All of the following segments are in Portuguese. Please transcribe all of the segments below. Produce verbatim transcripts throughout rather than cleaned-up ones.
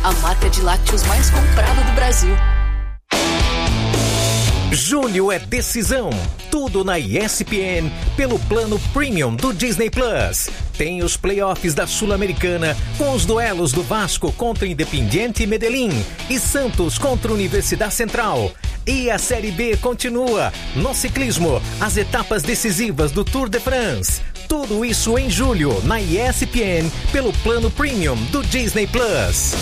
a marca de lácteos mais comprada do Brasil. Julho é decisão. Tudo na E S P N pelo plano Premium do Disney Plus. Tem os playoffs da Sul-Americana com os duelos do Vasco contra Independiente Medellín e Santos contra Universidade Central. E a Série B continua. No ciclismo, as etapas decisivas do Tour de France. Tudo isso em julho na E S P N pelo plano Premium do Disney Plus.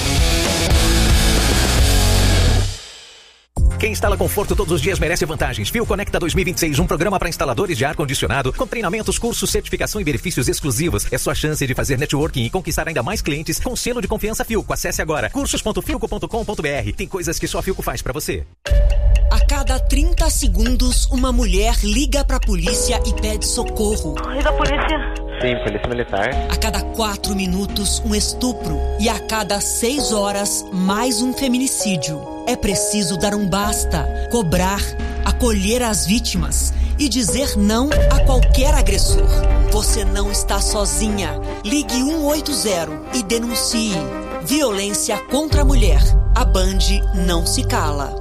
Quem instala conforto todos os dias merece vantagens. Fio Conecta dois mil e vinte e seis, um programa para instaladores de ar-condicionado com treinamentos, cursos, certificação e benefícios exclusivos. É sua chance de fazer networking e conquistar ainda mais clientes com selo de confiança Filco. Acesse agora cursos ponto filco ponto com ponto br. Tem coisas que só a Filco faz para você. A cada trinta segundos, uma mulher liga pra polícia e pede socorro. E da polícia? Sim, polícia militar. A cada quatro minutos, um estupro. E a cada seis horas, mais um feminicídio. É preciso dar um basta, cobrar, acolher as vítimas e dizer não a qualquer agressor. Você não está sozinha. Ligue um oito zero e denuncie. Violência contra a mulher. A Band não se cala.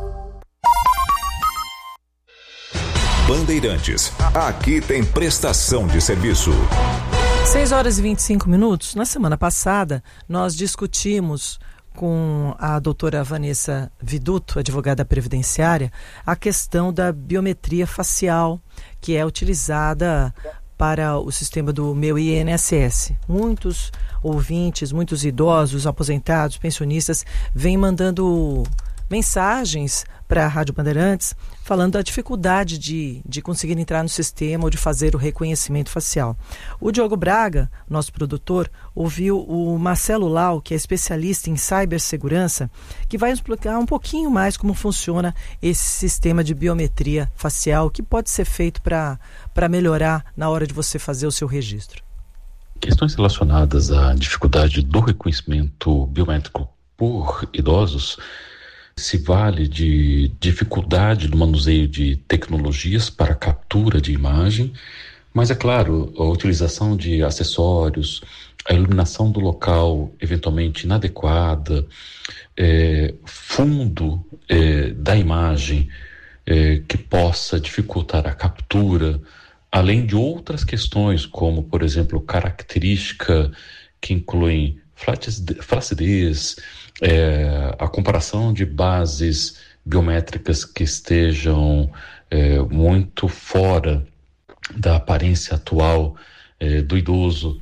Bandeirantes, aqui tem prestação de serviço. seis horas e vinte e cinco minutos. Na semana passada, nós discutimos com a doutora Vanessa Viduto, advogada previdenciária, a questão da biometria facial, que é utilizada para o sistema do meu I N S S. Muitos ouvintes, muitos idosos, aposentados, pensionistas, vêm mandando mensagens para a Rádio Bandeirantes falando da dificuldade de, de conseguir entrar no sistema ou de fazer o reconhecimento facial. O Diogo Braga, nosso produtor, ouviu o Marcelo Lau, que é especialista em cibersegurança, que vai explicar um pouquinho mais como funciona esse sistema de biometria facial, o que pode ser feito para para melhorar na hora de você fazer o seu registro. Questões relacionadas à dificuldade do reconhecimento biométrico por idosos se vale de dificuldade no manuseio de tecnologias para captura de imagem, mas é claro, a utilização de acessórios, a iluminação do local eventualmente inadequada, é, fundo é, da imagem é, que possa dificultar a captura, além de outras questões como, por exemplo, característica que incluem flacidez, É, a comparação de bases biométricas que estejam é, muito fora da aparência atual é, do idoso.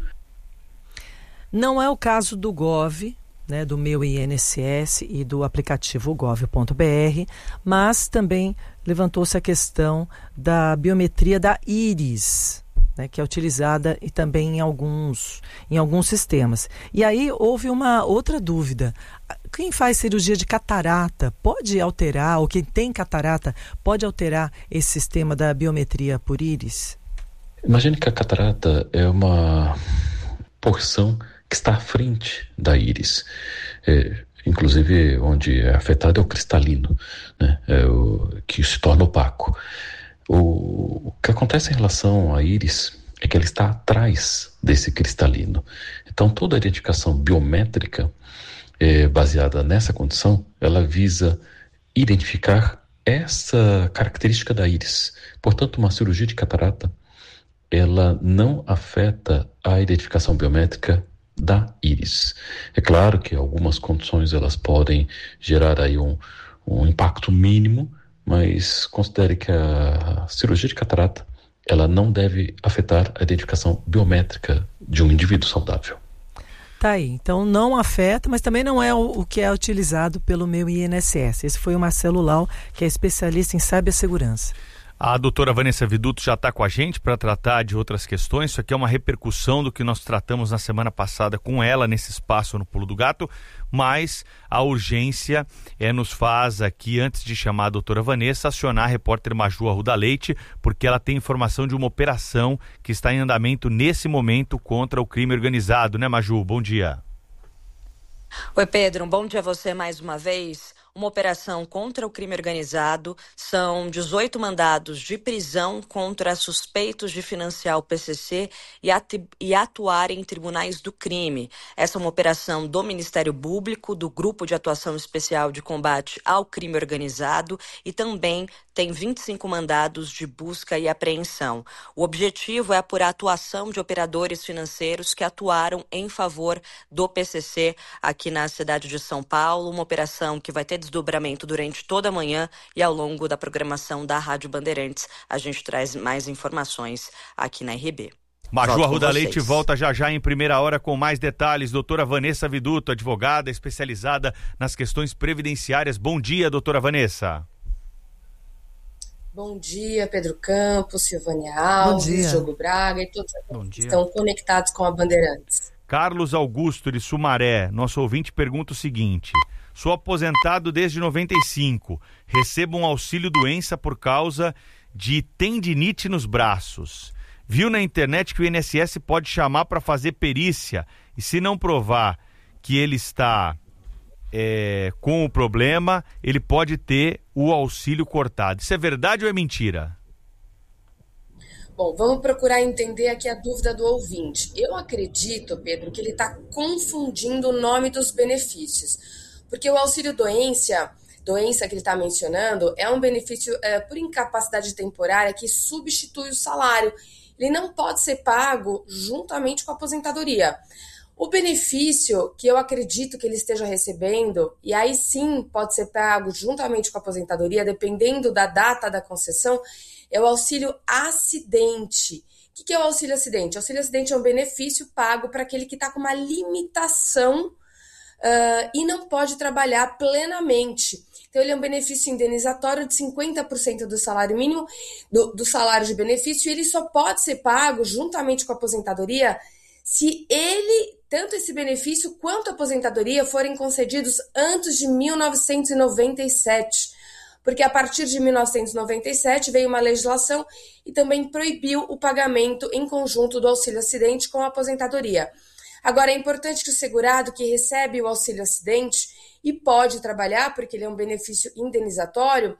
Não é o caso do Gov, né, do meu I N S S e do aplicativo gov ponto br, mas também levantou-se a questão da biometria da íris, né, que é utilizada e também em alguns, em alguns sistemas. E aí houve uma outra dúvida. Quem faz cirurgia de catarata pode alterar, ou quem tem catarata pode alterar esse sistema da biometria por íris? Imagine que a catarata é uma porção que está à frente da íris. É, inclusive, onde é afetado é o cristalino, né, é o, que se torna opaco. O, o que acontece em relação à íris é que ela está atrás desse cristalino. Então, toda a identificação biométrica é, baseada nessa condição, ela visa identificar essa característica da íris. Portanto, uma cirurgia de catarata, ela não afeta a identificação biométrica da íris. É claro que algumas condições elas podem gerar aí um, um impacto mínimo, mas considere que a cirurgia de catarata ela não deve afetar a identificação biométrica de um indivíduo saudável. Tá aí, então não afeta, mas também não é o, o que é utilizado pelo meu I N S S. Esse foi o Marcelo Lau, que é especialista em cibersegurança. A doutora Vanessa Viduto já está com a gente para tratar de outras questões. Isso aqui é uma repercussão do que nós tratamos na semana passada com ela nesse espaço no Pulo do Gato, mas a urgência é, nos faz aqui, antes de chamar a doutora Vanessa, acionar a repórter Maju Arruda Leite, porque ela tem informação de uma operação que está em andamento nesse momento contra o crime organizado, né, Maju? Bom dia. Oi, Pedro, um bom dia a você mais uma vez. uma operação contra o crime organizado. São dezoito mandados de prisão contra suspeitos de financiar o P C C e, atu- e atuar em tribunais do crime. Essa é uma operação do Ministério Público, do Grupo de Atuação Especial de Combate ao Crime Organizado, e também tem vinte e cinco mandados de busca e apreensão. O objetivo é apurar a atuação de operadores financeiros que atuaram em favor do P C C aqui na cidade de São Paulo, uma operação que vai ter desdobramento durante toda a manhã e ao longo da programação da Rádio Bandeirantes. A gente traz mais informações aqui na R B. Maju Arruda Leite volta já já em primeira hora com mais detalhes. Doutora Vanessa Viduto, advogada especializada nas questões previdenciárias. Bom dia, doutora Vanessa. Bom dia, Pedro Campos, Silvânia Alves, Diogo Braga e todos que estão conectados com a Bandeirantes. Carlos Augusto de Sumaré, nosso ouvinte, pergunta o seguinte: sou aposentado desde noventa e cinco, recebo um auxílio doença por causa de tendinite nos braços. Viu na internet que o I N S S pode chamar para fazer perícia e, se não provar que ele está é, com o problema, ele pode ter o auxílio cortado. Isso é verdade ou é mentira? Bom, vamos procurar entender aqui a dúvida do ouvinte. Eu acredito, Pedro, que ele está confundindo o nome dos benefícios, porque o auxílio doença, doença que ele está mencionando, é um benefício é, por incapacidade temporária que substitui o salário. Ele não pode ser pago juntamente com a aposentadoria. O benefício que eu acredito que ele esteja recebendo, e aí sim pode ser pago juntamente com a aposentadoria, dependendo da data da concessão, é o auxílio acidente. O que é o auxílio acidente? O auxílio acidente é um benefício pago para aquele que está com uma limitação uh, e não pode trabalhar plenamente. Então, ele é um benefício indenizatório de cinquenta por cento do salário mínimo, do, do salário de benefício, e ele só pode ser pago juntamente com a aposentadoria se ele, tanto esse benefício quanto a aposentadoria, forem concedidos antes de mil novecentos e noventa e sete. Porque a partir de mil novecentos e noventa e sete veio uma legislação e também proibiu o pagamento em conjunto do auxílio acidente com a aposentadoria. Agora, é importante que o segurado que recebe o auxílio acidente e pode trabalhar, porque ele é um benefício indenizatório,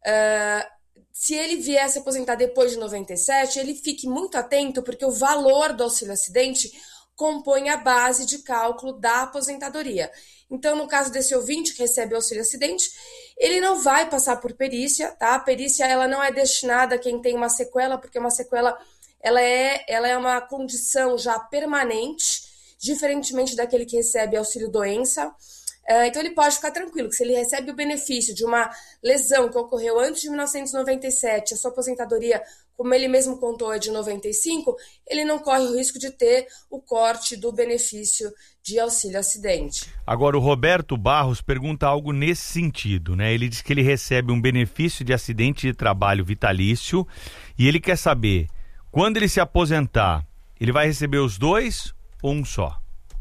uh, se ele vier a se aposentar depois de noventa e sete, ele fique muito atento, porque o valor do auxílio acidente compõe a base de cálculo da aposentadoria. Então, no caso desse ouvinte que recebe o auxílio acidente, ele não vai passar por perícia, tá? A perícia, ela não é destinada a quem tem uma sequela, porque uma sequela, ela é, ela é uma condição já permanente, diferentemente daquele que recebe auxílio doença. Uh, então, ele pode ficar tranquilo, que se ele recebe o benefício de uma lesão que ocorreu antes de mil novecentos e noventa e sete, a sua aposentadoria, como ele mesmo contou, é de noventa e cinco, ele não corre o risco de ter o corte do benefício de auxílio acidente. Agora, o Roberto Barros pergunta algo nesse sentido, né? Ele diz que ele recebe um benefício de acidente de trabalho vitalício e ele quer saber, quando ele se aposentar, ele vai receber os dois ou um só?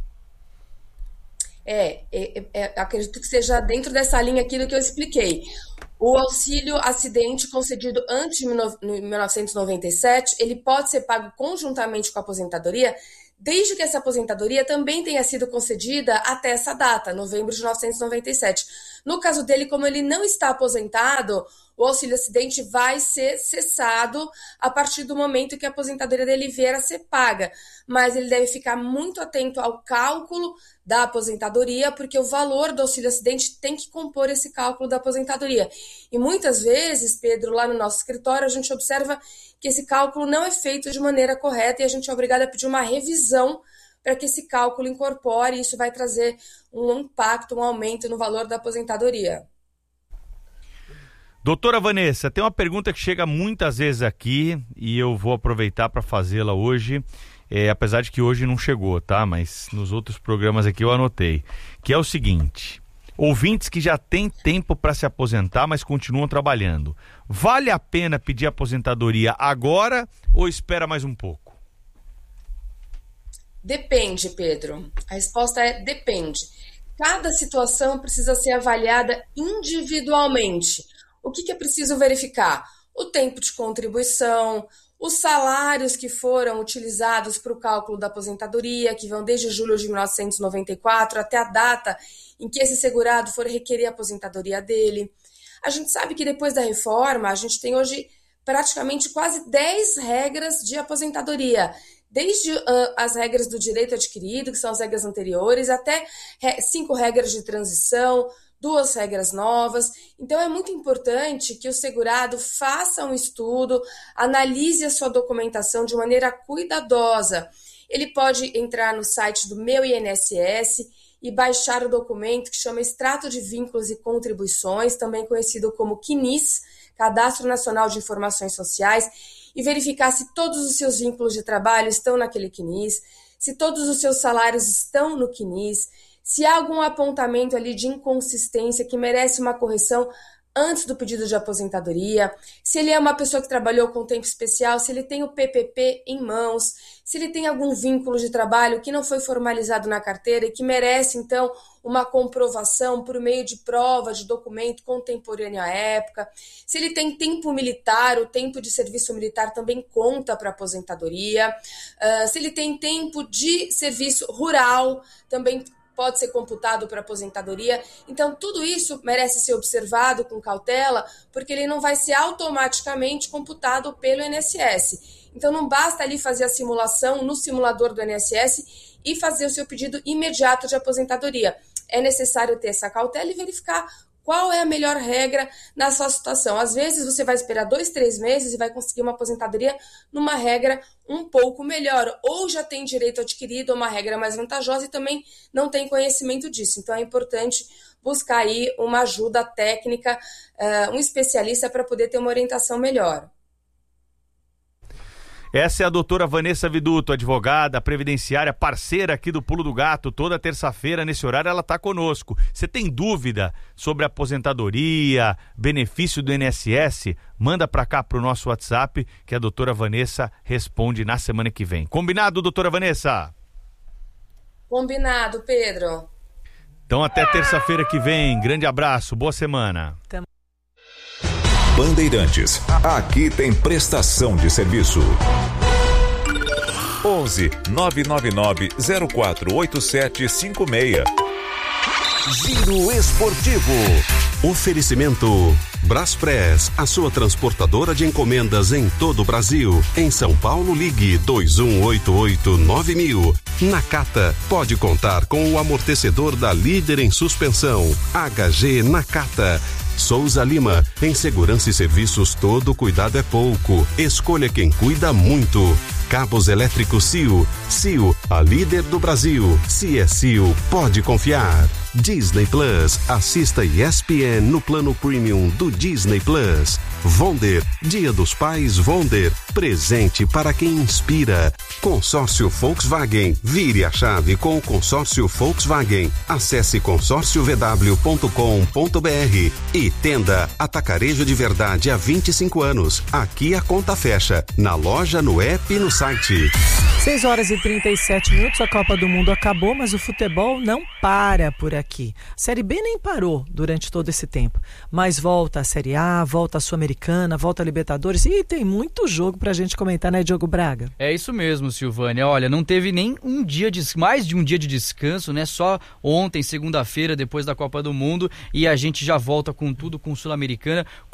É, é, é, acredito que seja dentro dessa linha aqui do que eu expliquei. O auxílio acidente concedido antes de mil novecentos e noventa e sete, ele pode ser pago conjuntamente com a aposentadoria, desde que essa aposentadoria também tenha sido concedida até essa data, novembro de mil novecentos e noventa e sete. No caso dele, como ele não está aposentado, o auxílio acidente vai ser cessado a partir do momento que a aposentadoria dele vier a ser paga. Mas ele deve ficar muito atento ao cálculo da aposentadoria, porque o valor do auxílio acidente tem que compor esse cálculo da aposentadoria. E muitas vezes, Pedro, lá no nosso escritório, a gente observa que esse cálculo não é feito de maneira correta e a gente é obrigado a pedir uma revisão para que esse cálculo incorpore, e isso vai trazer um impacto, um aumento no valor da aposentadoria. Doutora Vanessa, tem uma pergunta que chega muitas vezes aqui e eu vou aproveitar para fazê-la hoje, é, apesar de que hoje não chegou, tá? Mas nos outros programas aqui eu anotei, que é o seguinte: ouvintes que já têm tempo para se aposentar, mas continuam trabalhando, vale a pena pedir aposentadoria agora ou espera mais um pouco? Depende, Pedro. A resposta é depende. Cada situação precisa ser avaliada individualmente. O que, que é preciso verificar? O tempo de contribuição, os salários que foram utilizados para o cálculo da aposentadoria, que vão desde julho de mil novecentos e noventa e quatro até a data em que esse segurado for requerer a aposentadoria dele. A gente sabe que depois da reforma, a gente tem hoje praticamente quase dez regras de aposentadoria, desde uh, as regras do direito adquirido, que são as regras anteriores, até re- cinco regras de transição, duas regras novas. Então é muito importante que o segurado faça um estudo, analise a sua documentação de maneira cuidadosa. Ele pode entrar no site do Meu I N S S e baixar o documento que chama Extrato de Vínculos e Contribuições, também conhecido como C N I S, Cadastro Nacional de Informações Sociais, e verificar se todos os seus vínculos de trabalho estão naquele C N I S, se todos os seus salários estão no C N I S, se há algum apontamento ali de inconsistência que merece uma correção antes do pedido de aposentadoria, se ele é uma pessoa que trabalhou com tempo especial, se ele tem o P P P em mãos, se ele tem algum vínculo de trabalho que não foi formalizado na carteira e que merece, então, uma comprovação por meio de prova, de documento contemporâneo à época, se ele tem tempo militar, o tempo de serviço militar também conta para aposentadoria, uh, se ele tem tempo de serviço rural, também pode ser computado para aposentadoria. Então, tudo isso merece ser observado com cautela, porque ele não vai ser automaticamente computado pelo I N S S. Então, não basta ali fazer a simulação no simulador do I N S S e fazer o seu pedido imediato de aposentadoria. É necessário ter essa cautela e verificar qual é a melhor regra na sua situação. Às vezes você vai esperar dois, três meses e vai conseguir uma aposentadoria numa regra um pouco melhor, ou já tem direito adquirido a uma regra mais vantajosa e também não tem conhecimento disso. Então é importante buscar aí uma ajuda técnica, uh, um especialista para poder ter uma orientação melhor. Essa é a doutora Vanessa Viduto, advogada previdenciária, parceira aqui do Pulo do Gato. Toda terça-feira, nesse horário, ela está conosco. Você tem dúvida sobre aposentadoria, benefício do I N S S? Manda para cá pro nosso WhatsApp que a doutora Vanessa responde na semana que vem. Combinado, doutora Vanessa? Combinado, Pedro. Então até terça-feira que vem. Grande abraço, boa semana. Até... Bandeirantes, aqui tem prestação de serviço. onze, nove nove nove, zero quatro oito sete cinco seis. Giro Esportivo. Oferecimento Braspress, a sua transportadora de encomendas em todo o Brasil. Em São Paulo, ligue dois um oito oito nove mil. Nakata, pode contar com o amortecedor da líder em suspensão. H G Nakata. Souza Lima, em segurança e serviços todo cuidado é pouco. Escolha quem cuida muito. Cabos elétricos C I O. C I O, a líder do Brasil. Se é C I O, pode confiar. Disney Plus, assista E S P N no plano premium do Disney Plus. Vonder, Dia dos Pais Vonder, presente para quem inspira. Consórcio Volkswagen, vire a chave com o consórcio Volkswagen. Acesse consórcio v w ponto com ponto b r e Tenda Atacarejo de Verdade há vinte e cinco anos. Aqui a conta fecha, na loja, no app e no site. seis horas e trinta e sete minutos, a Copa do Mundo acabou, mas o futebol não para por aqui. A Série B nem parou durante todo esse tempo, mas volta a Série A, volta a Sul-Americana, volta a Libertadores e tem muito jogo pra gente comentar, né, Diogo Braga? É isso mesmo, Silvânia. Olha, não teve nem um dia, de, mais de um dia de descanso, né? Só ontem, segunda-feira, depois da Copa do Mundo, e a gente já volta com tudo com Sul-Americana.